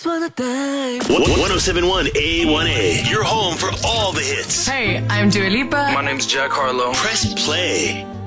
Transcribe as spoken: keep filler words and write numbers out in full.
one oh seven point one A one A, your home for all the hits. Hey, I'm Dua Lipa. My name's Jack Harlow. Press play.